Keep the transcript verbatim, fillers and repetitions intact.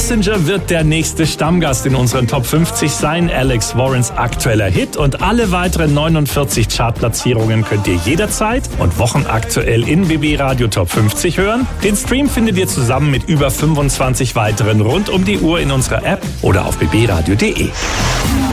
Passenger wird der nächste Stammgast in unseren Top fünfzig sein. Alex Warrens aktueller Hit und alle weiteren neunundvierzig Chartplatzierungen könnt ihr jederzeit und wochenaktuell in B B Radio Top fünfzig hören. Den Stream findet ihr zusammen mit über fünfundzwanzig weiteren rund um die Uhr in unserer App oder auf b b radio punkt d e.